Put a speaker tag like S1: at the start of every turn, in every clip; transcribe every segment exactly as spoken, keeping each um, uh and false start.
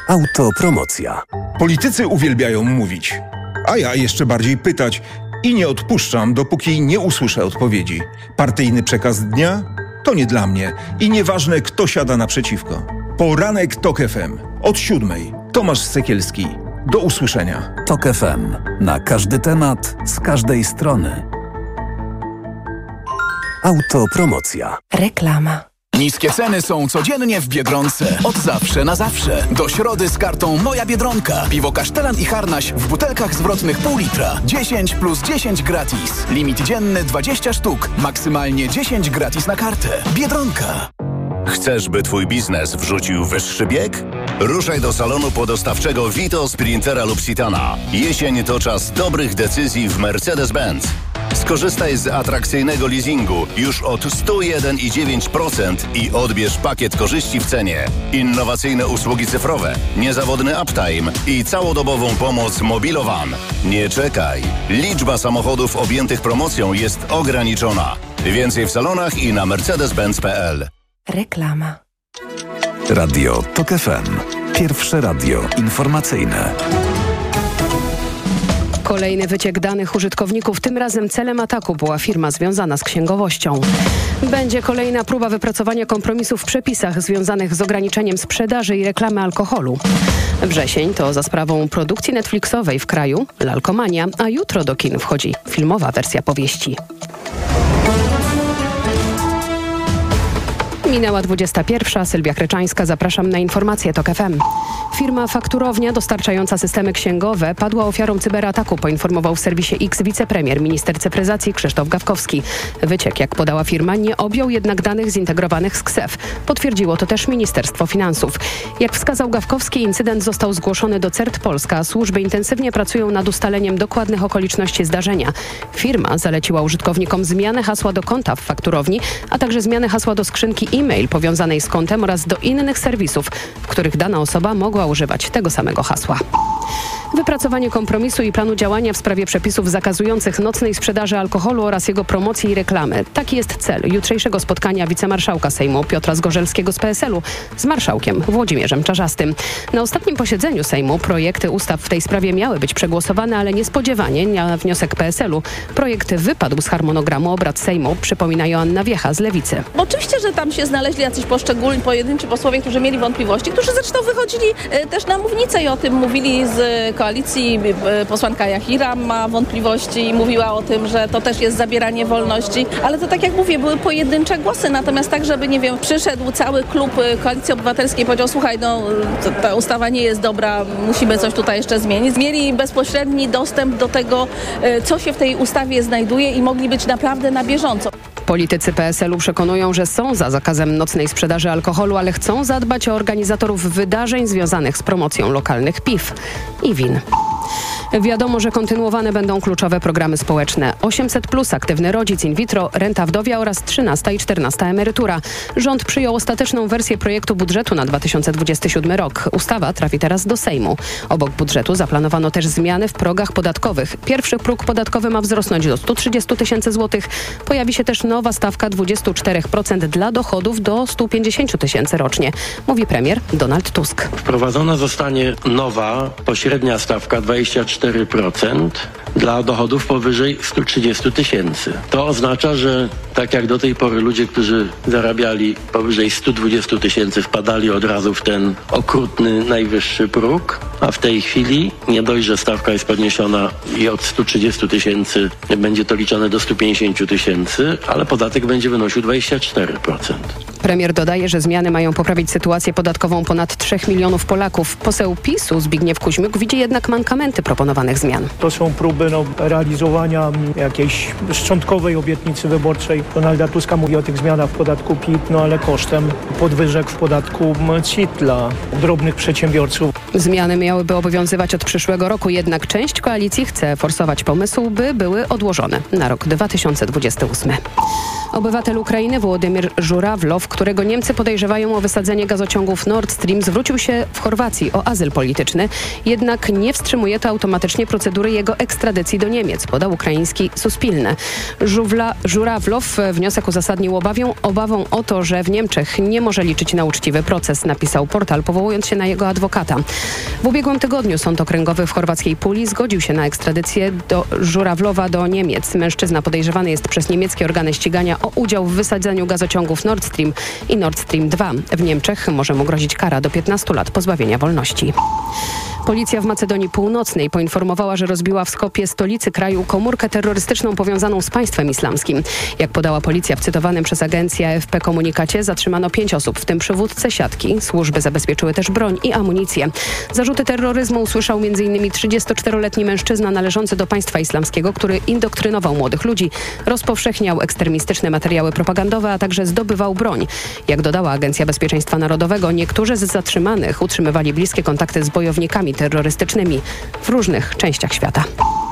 S1: Autopromocja.
S2: Politycy uwielbiają mówić, a ja jeszcze bardziej pytać i nie odpuszczam, dopóki nie usłyszę odpowiedzi. Partyjny przekaz dnia? To nie dla mnie i nieważne, kto siada naprzeciwko. Poranek TOK F M. Od siódmej. Tomasz Sekielski. Do usłyszenia.
S1: TOK F M. Na każdy temat, z każdej strony. Autopromocja.
S3: Reklama.
S4: Niskie ceny są codziennie w Biedronce. Od zawsze na zawsze. Do środy z kartą Moja Biedronka. Piwo Kasztelan i Harnaś w butelkach zwrotnych pół litra. dziesięć plus dziesięć gratis. Limit dzienny dwadzieścia sztuk. Maksymalnie dziesięć gratis na kartę. Biedronka.
S5: Chcesz, by twój biznes wrzucił wyższy bieg? Ruszaj do salonu podostawczego Vito, Sprintera lub Citana. Jesień to czas dobrych decyzji w Mercedes-Benz. Skorzystaj z atrakcyjnego leasingu już od sto jeden i dziewięć procent i odbierz pakiet korzyści w cenie. Innowacyjne usługi cyfrowe, niezawodny uptime i całodobową pomoc Mobilowan. Nie czekaj. Liczba samochodów objętych promocją jest ograniczona. Więcej w salonach i na mercedes benz kropka p l.
S3: Reklama.
S1: Radio TOK F M. Pierwsze radio informacyjne.
S6: Kolejny wyciek danych użytkowników. Tym razem celem ataku była firma związana z księgowością. Będzie kolejna próba wypracowania kompromisu w przepisach związanych z ograniczeniem sprzedaży i reklamy alkoholu. Wrzesień to za sprawą produkcji Netflixowej w kraju Lalkomania, a jutro do kin wchodzi filmowa wersja powieści. Minęła dwudziesta pierwsza. Sylwia Kreczańska. Zapraszam na informacje TOK F M. Firma Fakturownia dostarczająca systemy księgowe padła ofiarą cyberataku, poinformował w serwisie X wicepremier, minister cyfryzacji Krzysztof Gawkowski. Wyciek, jak podała firma, nie objął jednak danych zintegrowanych z K S E F. Potwierdziło to też Ministerstwo Finansów. Jak wskazał Gawkowski, incydent został zgłoszony do C E R T Polska, a służby intensywnie pracują nad ustaleniem dokładnych okoliczności zdarzenia. Firma zaleciła użytkownikom zmianę hasła do konta w fakturowni, a także zmianę hasła do skrzynki e-mail powiązanej z kontem oraz do innych serwisów, w których dana osoba mogła używać tego samego hasła. Wypracowanie kompromisu i planu działania w sprawie przepisów zakazujących nocnej sprzedaży alkoholu oraz jego promocji i reklamy. Taki jest cel jutrzejszego spotkania wicemarszałka Sejmu Piotra Zgorzelskiego z P S L-u z marszałkiem Włodzimierzem Czarzastym. Na ostatnim posiedzeniu Sejmu projekty ustaw w tej sprawie miały być przegłosowane, ale niespodziewanie na wniosek P S L-u projekt wypadł z harmonogramu obrad Sejmu, przypomina Joanna Wiecha z Lewicy.
S7: Oczywiście, że tam się znaleźli jacyś poszczególni, pojedynczy posłowie, którzy mieli wątpliwości, którzy zresztą wychodzili e, też na mównicę i o tym mówili z koalicji. Posłanka Jachira ma wątpliwości i mówiła o tym, że to też jest zabieranie wolności, ale to tak jak mówię, były pojedyncze głosy, natomiast tak, żeby nie wiem, przyszedł cały klub Koalicji Obywatelskiej i powiedział, słuchaj, no ta ustawa nie jest dobra, musimy coś tutaj jeszcze zmienić. Mieli bezpośredni dostęp do tego, co się w tej ustawie znajduje i mogli być naprawdę na bieżąco.
S6: Politycy P S L-u przekonują, że są za zakazem nocnej sprzedaży alkoholu, ale chcą zadbać o organizatorów wydarzeń związanych z promocją lokalnych piw i win. Wiadomo, że kontynuowane będą kluczowe programy społeczne. osiemset plus, aktywny rodzic, in vitro, renta wdowia oraz trzynasta i czternasta emerytura. Rząd przyjął ostateczną wersję projektu budżetu na dwa tysiące dwudziesty siódmy rok. Ustawa trafi teraz do Sejmu. Obok budżetu zaplanowano też zmiany w progach podatkowych. Pierwszy próg podatkowy ma wzrosnąć do stu trzydziestu tysięcy złotych. Pojawi się też nowa stawka dwadzieścia cztery procent dla dochodów do stu pięćdziesięciu tysięcy rocznie, mówi premier Donald Tusk.
S8: Wprowadzona zostanie nowa, pośrednia stawka dwadzieścia cztery procent dla dochodów powyżej stu trzydziestu tysięcy. To oznacza, że tak jak do tej pory ludzie, którzy zarabiali powyżej stu dwudziestu tysięcy wpadali od razu w ten okrutny najwyższy próg, a w tej chwili nie dość, że stawka jest podniesiona i od stu trzydziestu tysięcy będzie to liczone do stu pięćdziesięciu tysięcy, ale podatek będzie wynosił dwadzieścia cztery procent.
S6: Premier dodaje, że zmiany mają poprawić sytuację podatkową ponad trzech milionów Polaków. Poseł PiS-u Zbigniew Kuźmiuk widzi jednak mankamenty proponowanych zmian.
S9: To są próby no, realizowania jakiejś szczątkowej obietnicy wyborczej. Donalda Tuska mówi o tych zmianach w podatku P I T, no ale kosztem podwyżek w podatku C I T dla drobnych przedsiębiorców.
S6: Zmiany miałyby obowiązywać od przyszłego roku, jednak część koalicji chce forsować pomysł, by były odłożone na rok dwa tysiące dwudziesty ósmy. Obywatel Ukrainy Wołodymyr Żurawlow, którego Niemcy podejrzewają o wysadzenie gazociągów Nord Stream, zwrócił się w Chorwacji o azyl polityczny, jednak nie wstrzymuje to automatycznie procedury jego ekstradycji do Niemiec, podał ukraiński Suspilne. Żuwla, Żurawlow wniosek uzasadnił obawią, obawą o to, że w Niemczech nie może liczyć na uczciwy proces, napisał portal, powołując się na jego adwokata. W ubiegłym tygodniu Sąd Okręgowy w chorwackiej Puli zgodził się na ekstradycję do Żurawlowa do Niemiec. Mężczyzna podejrzewany jest przez niemieckie organy ścigania o udział w wysadzeniu gazociągów Nord Stream i Nord Stream dwa. W Niemczech może mu grozić kara do piętnastu lat pozbawienia wolności. Policja w Macedonii Północnej poinformowała, że rozbiła w Skopie, stolicy kraju, komórkę terrorystyczną powiązaną z państwem islamskim. Jak podała policja w cytowanym przez agencję A F P komunikacie, zatrzymano pięć osób, w tym przywódcę siatki. Służby zabezpieczyły też broń i amunicję. Zarzuty terroryzmu usłyszał m in trzydziestoczteroletni mężczyzna należący do państwa islamskiego, który indoktrynował młodych ludzi, rozpowszechniał ekstremistyczne materiały propagandowe, a także zdobywał broń. Jak dodała Agencja Bezpieczeństwa Narodowego, niektórzy z zatrzymanych utrzymywali bliskie kontakty z bojownikami terrorystycznymi w różnych częściach świata.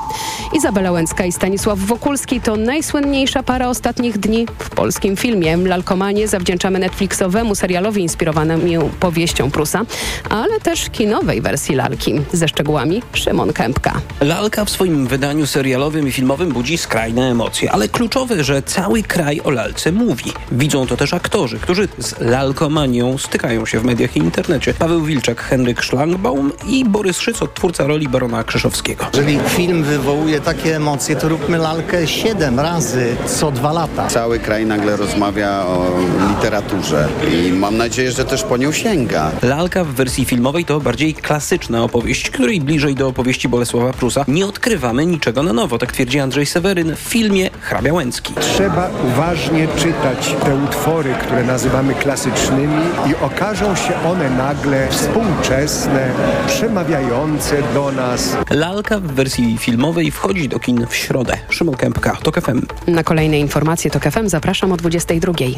S6: Izabela Łęcka i Stanisław Wokulski to najsłynniejsza para ostatnich dni w polskim filmie. Lalkomanię zawdzięczamy Netflixowemu serialowi inspirowanemu powieścią Prusa, ale też kinowej wersji lalki. Ze szczegółami Szymon Kępka.
S10: Lalka w swoim wydaniu serialowym i filmowym budzi skrajne emocje, ale kluczowe, że cały kraj o lalce mówi. Widzą to też aktorzy, którzy z lalkomanią stykają się w mediach i internecie. Paweł Wilczak, Henryk Szlangbaum i Borys Szyc, twórca roli barona Krzyszowskiego.
S11: Jeżeli film wywołuje takie emocje, to róbmy lalkę siedem razy co dwa lata.
S12: Cały kraj nagle rozmawia o literaturze i mam nadzieję, że też po nią sięga.
S10: Lalka w wersji filmowej to bardziej klasyczna opowieść, której bliżej do opowieści Bolesława Prusa nie odkrywamy niczego na nowo, tak twierdzi Andrzej Seweryn w filmie Hrabia Łęcki.
S13: Trzeba uważnie czytać te utwory, które nazywamy klasycznymi i okażą się one nagle współczesne, przemawiające do nas.
S10: Lalka w wersji filmowej wchodzi do kin w środę. Szymon Kępka, TOK F M.
S6: Na kolejne informacje TOK F M zapraszam o dwudziestej drugiej.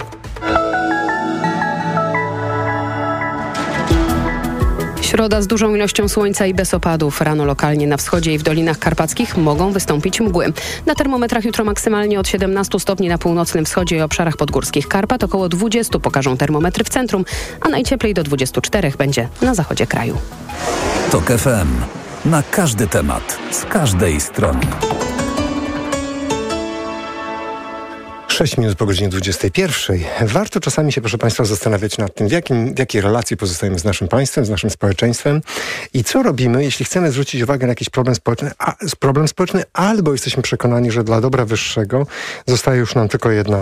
S6: Środa z dużą ilością słońca i bez opadów. Rano lokalnie na wschodzie i w Dolinach Karpackich mogą wystąpić mgły. Na termometrach jutro maksymalnie od siedemnastu stopni na północnym wschodzie i obszarach podgórskich Karpat. Około dwudziestu pokażą termometry w centrum, a najcieplej do dwudziestu czterech będzie na zachodzie kraju.
S1: TOK F M. Na każdy temat, z każdej strony.
S14: sześć minut po godzinie dwudziestej pierwszej. Warto czasami się, proszę Państwa, zastanawiać nad tym, w, jakim, w jakiej relacji pozostajemy z naszym państwem, z naszym społeczeństwem i co robimy, jeśli chcemy zwrócić uwagę na jakiś problem społeczny, a, problem społeczny albo jesteśmy przekonani, że dla dobra wyższego zostaje już nam tylko jedna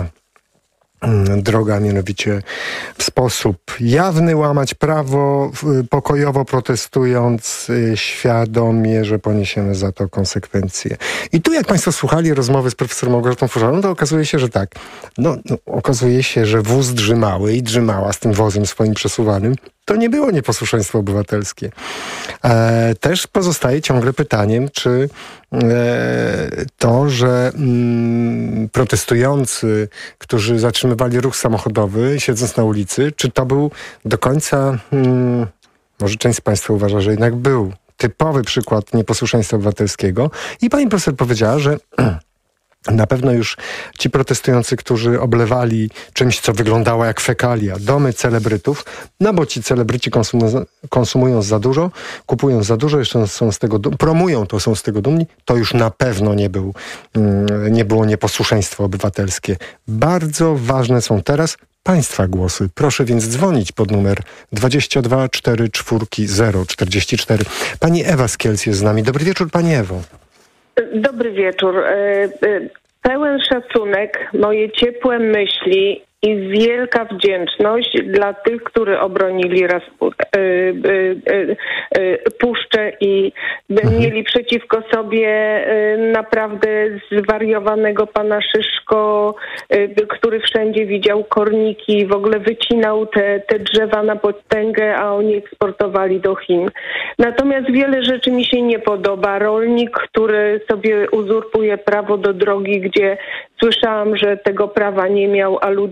S14: droga, mianowicie w sposób jawny łamać prawo, pokojowo protestując, świadomie, że poniesiemy za to konsekwencje. I tu, jak Państwo słuchali rozmowy z profesorem Małgorzatą Furzalą, to okazuje się, że tak. No, no, okazuje się, że wóz drzymały i drzymała z tym wozem swoim przesuwanym. To nie było nieposłuszeństwo obywatelskie. E, też pozostaje ciągle pytaniem, czy e, to, że mm, protestujący, którzy zatrzymywali ruch samochodowy, siedząc na ulicy, czy to był do końca, mm, może część z Państwa uważa, że jednak był typowy przykład nieposłuszeństwa obywatelskiego. I pani profesor powiedziała, że na pewno już ci protestujący, którzy oblewali czymś, co wyglądało jak fekalia, domy celebrytów, no bo ci celebryci konsumują, konsumują za dużo, kupują za dużo, jeszcze są z tego, promują to, są z tego dumni, to już na pewno nie, był, nie było nieposłuszeństwo obywatelskie. Bardzo ważne są teraz Państwa głosy. Proszę więc dzwonić pod numer dwadzieścia dwa cztery cztery zero czterdzieści cztery. Pani Ewa z Kielc jest z nami. Dobry wieczór, Pani Ewo.
S15: Dobry wieczór. Pełen szacunek, moje ciepłe myśli i wielka wdzięczność dla tych, którzy obronili raz y, y, y, y, puszczę i mhm. mieli przeciwko sobie y, naprawdę zwariowanego pana Szyszko, y, który wszędzie widział korniki, w ogóle wycinał te, te drzewa na potęgę, a oni eksportowali do Chin. Natomiast wiele rzeczy mi się nie podoba. Rolnik, który sobie uzurpuje prawo do drogi, gdzie słyszałam, że tego prawa nie miał, a ludzie